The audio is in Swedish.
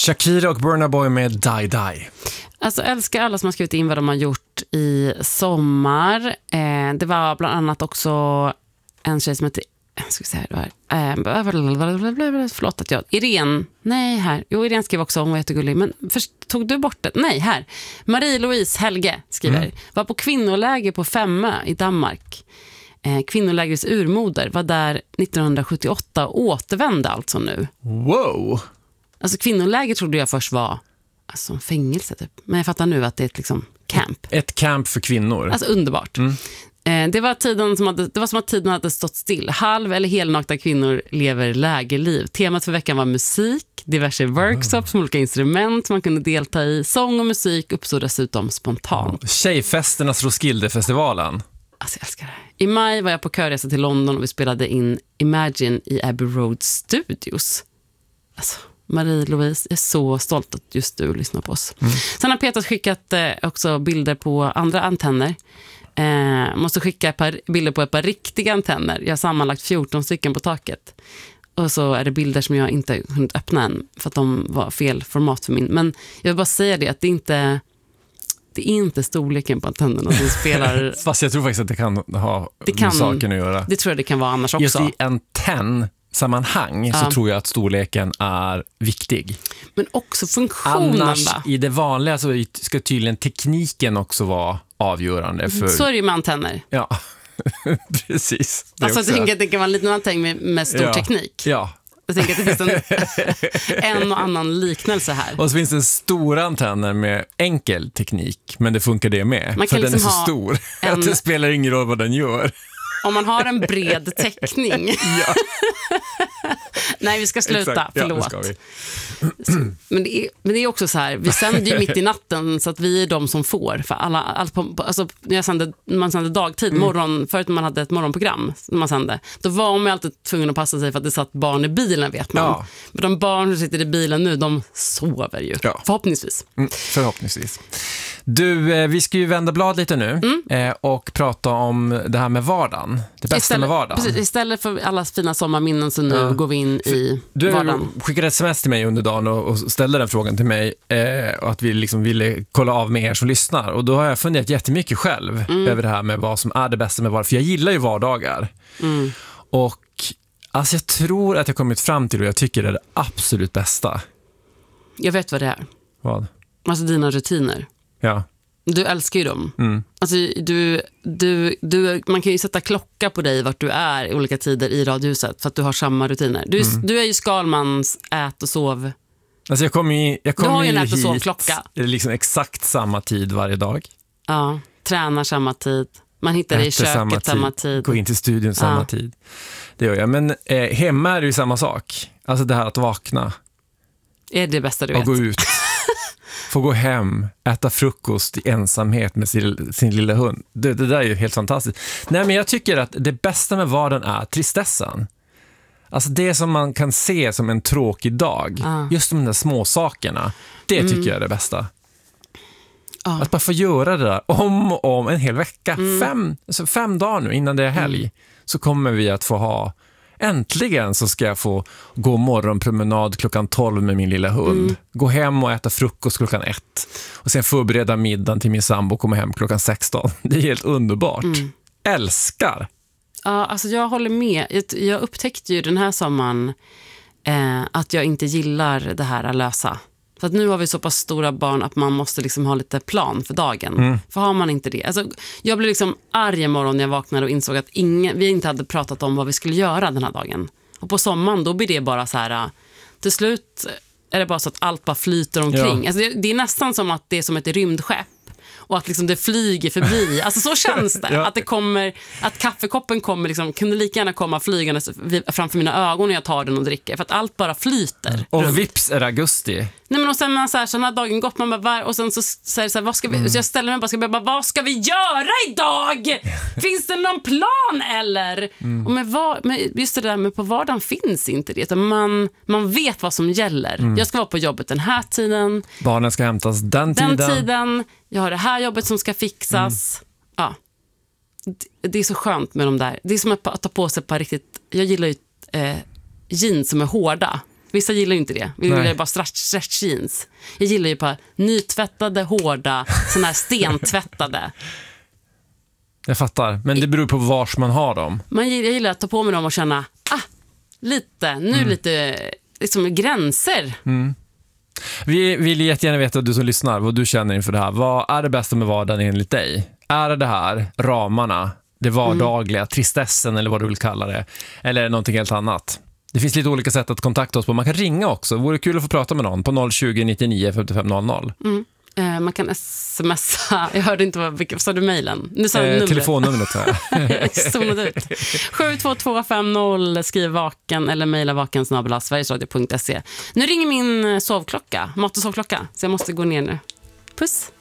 Shakira och Burna Boy med Die Die. Alltså älskar alla som har skrivit in vad de har gjort i sommar. Det var bland annat också en tjej som heter förlåt att jag Irene skrev också, hon var jättegullig, men tog du bort det? Nej, här. Marie-Louise Helge skriver, var på kvinnoläger på Femmö i Danmark. Kvinnolägrets urmoder var där 1978 och återvände alltså nu. Wow! Alltså kvinnoläger trodde jag först var alltså en fängelse typ. Men jag fattar nu att det är ett liksom camp. Ett camp för kvinnor. Alltså underbart. Det var som att tiden hade stått still. Halv- eller helnakta kvinnor lever lägerliv. Temat för veckan var musik, diverse workshops med olika instrument man kunde delta i. Sång och musik uppstod dessutom spontant. Tjejfesternas Roskildefestivalen. Alltså jag älskar det. I maj var jag på körresa till London och vi spelade in Imagine i Abbey Road Studios. Alltså Marie-Louise, jag är så stolt att just du lyssnar på oss. Sen har Peter skickat också bilder på andra antenner. Måste skicka ett par bilder på ett par riktiga antenner. Jag har sammanlagt 14 stycken på taket. Och så är det bilder som jag inte hunnit öppna än för att de var fel format för min. Men jag vill bara säga det att det är inte storleken på antennerna som spelar. Fast jag tror faktiskt att det kan ha med saken att göra. Det tror jag det kan vara annars också. Just i antennsammanhang så tror jag att storleken är viktig. Men också funktionen. Annars i det vanliga så ska tydligen tekniken också vara avgörande. Så är det ju med antenner. Ja, precis. Alltså jag tänker att det kan vara en liten antenn med stor teknik. Ja. Jag tänker att det finns en och annan liknelse här. Och så finns det stora antenner med enkel teknik, men det funkar det med. Man för kan den liksom är så stor att det spelar ingen roll vad den gör. Om man har en bred täckning. Ja. Nej, vi ska sluta. Exakt. Förlåt. Ja, det ska vi. Men det är också så här, vi sänder ju mitt i natten så att vi är de som får. För alltså, när man sände dagtid, förut när man hade ett morgonprogram när man sände, då var man alltid tvungen att passa sig för att det satt barn i bilen, vet man. Ja. Men de barn som sitter i bilen nu, de sover ju. Ja. Förhoppningsvis. Förhoppningsvis. Du, vi ska ju vända blad lite nu och prata om det här med vardagen. Det bästa med vardagen. Precis, istället för alla fina sommarminnen så nu går vi in i vardagen. Du skickade ett sms till mig under dagen och ställde den frågan till mig och att vi liksom ville kolla av med er som lyssnar. Och då har jag funderat jättemycket själv över det här med vad som är det bästa med vardagen. För jag gillar ju vardagar. Och alltså jag tror att jag kommit fram till och jag tycker det är det absolut bästa. Jag vet vad det är. Vad? Alltså dina rutiner. Ja. Du älskar ju dem. Alltså man kan ju sätta klocka på dig vart du är i olika tider i radhuset för att du har samma rutiner. Du är ju Skalmans ät- och sov. Alltså jag kommer ju en ät- och hit sovklocka. liksom exakt samma tid varje dag. Ja, tränar samma tid. Man hittar det i köket samma tid. Går in till studion samma tid. Det gör jag. Men hemma är det ju samma sak. Alltså det här att vakna. Är det bästa du och vet. Och gå ut. Få gå hem, äta frukost i ensamhet med sin lilla hund. Det där är ju helt fantastiskt. Nej, men jag tycker att det bästa med vardagen är tristessen. Alltså det som man kan se som en tråkig dag. Just de där små sakerna. Det tycker jag är det bästa. Att bara få göra det där om och om en hel vecka. 5 dagar nu innan det är helg. Så kommer vi att få ha... Äntligen så ska jag få gå morgonpromenad klockan 12 med min lilla hund. Gå hem och äta frukost klockan 1. Och sen förbereda middagen till min sambo och komma hem klockan 16. Det är helt underbart. Älskar! Ja, alltså jag håller med. Jag upptäckte ju den här sommaren att jag inte gillar det här att lösa. För att nu har vi så pass stora barn att man måste liksom ha lite plan för dagen. För har man inte det. Alltså, jag blev liksom arg imorgon när jag vaknade och insåg att vi inte hade pratat om vad vi skulle göra den här dagen. Och på sommaren då blir det bara så här, till slut är det bara så att allt bara flyter omkring. Ja. Alltså det är nästan som att det är som ett rymdskepp. Och att liksom det flyger förbi. Alltså så känns det. Att det kommer, att kaffekoppen kommer liksom, kunde lika gärna komma flygande framför mina ögon när jag tar den och dricker. För att allt bara flyter. Och vips är augusti. Nej, men och sen man så här dagen gått, man bara och sen så säger så här, vad ska vi, så jag ställer mig bara, vad ska vi göra idag? Finns det någon plan eller? Och men just det där med på vardagen finns inte det. Man vet vad som gäller. Jag ska vara på jobbet den här tiden. Barnen ska hämtas den tiden. Jag har det här jobbet som ska fixas. Ja. Det är så skönt med de där. Det är som att ta på sig på riktigt. Jag gillar ju jeans som är hårda. Vissa gillar ju inte det. Vi gillar ju bara stretch jeans. Jag gillar ju bara nytvättade, hårda, såna här stentvättade. Jag fattar, men det beror på vars man har dem. Jag gillar att ta på mig dem och känna, lite liksom gränser. Vi vill jättegärna veta, du som lyssnar, vad du känner inför det här. Vad är det bästa med vardagen enligt dig? Är det här ramarna, det vardagliga, tristessen eller vad du vill kalla det? Eller är det någonting helt annat? Det finns lite olika sätt att kontakta oss på. Man kan ringa också. Det vore kul att få prata med någon på 020 99 55 00. Man kan smsa. Jag hörde inte vad sa du mejlen? Nu sa du telefonnumret här. Jag zonade ut. 72250, skriv vaken eller mejla vaken@sverigesradio.se. Nu ringer min sovklocka, mat- och sovklocka, så jag måste gå ner nu. Puss!